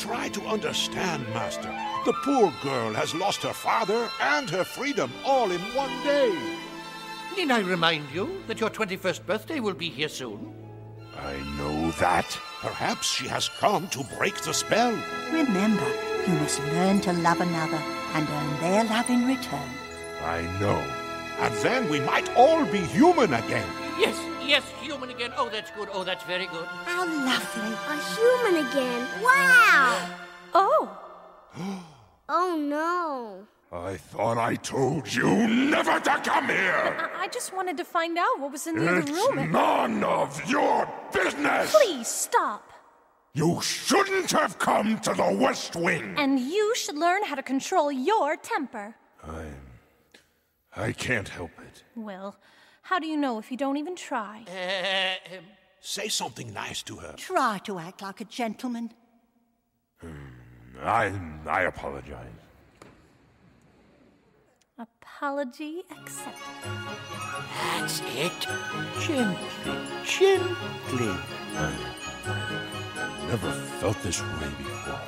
Try to understand, Master. The poor girl has lost her father and her freedom all in one day. Need I remind you that your 21st birthday will be here soon? I know that. Perhaps she has come to break the spell. Remember, you must learn to love another and earn their love in return. I know. And then we might all be human again. Yes, human again. Oh, that's good. Oh, that's very good. How lovely. A human again. Wow! Oh. Oh, no. I thought I told you never to come here! I just wanted to find out what was in the other room. It's none of your business! Please stop. You shouldn't have come to the West Wing! And you should learn how to control your temper. I can't help it. Well, how do you know if you don't even try? Say something nice to her. Try to act like a gentleman. I apologize. Apology accepted. That's it. Gently. Never felt this way before.